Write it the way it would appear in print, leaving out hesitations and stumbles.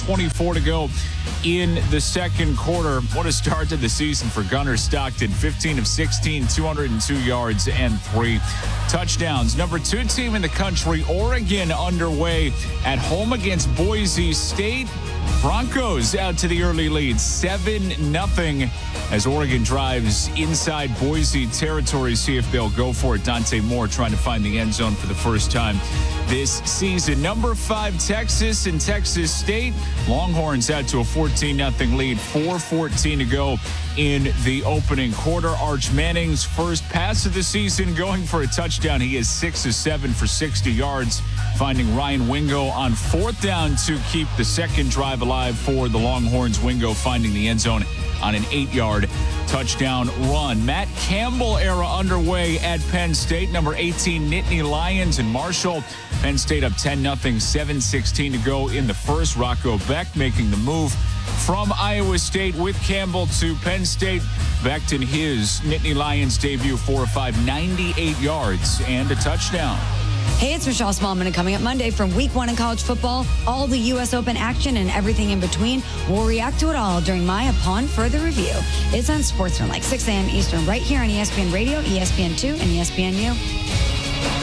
1:24 to go in the second quarter. What a start to the season for Gunnar Stockton. 15 of 16, 202 yards and 3 touchdowns. Number 2 team in the country, Oregon, underway at home against Boise State. Broncos out to the early lead, 7-0 as Oregon drives inside Boise territory. See if they'll go for it. Dante Moore trying to find the end zone for the first time this season. Number 5, Texas and Texas State. Longhorns out to a 14-0 lead, 4:14 to go in the opening quarter. Arch Manning's first pass of the season going for a touchdown. He is 6 of 7 for 60 yards, finding Ryan Wingo on 4th down to keep the second drive alive for the Longhorns. Wingo finding the end zone on an 8-yard touchdown run. Matt Campbell era underway at Penn State. Number 18, Nittany Lions and Marshall. Penn State up 10-0, 7:16 to go in the first. Rocco Beck making the move from Iowa State with Campbell to Penn State. Beck in his Nittany Lions debut, 4 of 5, 98 yards and a touchdown. Hey, it's Michelle Smallman, and coming up Monday from Week 1 in college football, all the U.S. Open action and everything in between. We'll react to it all during my Upon Further Review. It's on Sportsman, like 6 a.m. Eastern, right here on ESPN Radio, ESPN2, and ESPNU.